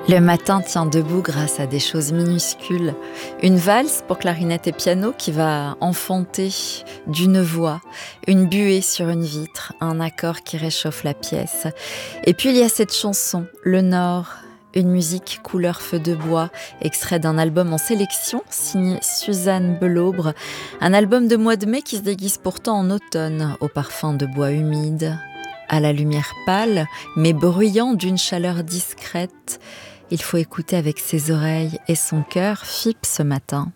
Le matin tient debout grâce à des choses minuscules. Une valse pour clarinette et piano qui va enfanter d'une voix, une buée sur une vitre, un accord qui réchauffe la pièce. Et puis il y a cette chanson, Le Nord, une musique couleur feu de bois, extrait d'un album en sélection signé Suzanne Belaubre, un album de mois de mai qui se déguise pourtant en automne, au parfum de bois humide, à la lumière pâle, mais bruyant d'une chaleur discrète. Il faut écouter avec ses oreilles et son cœur fipe ce matin.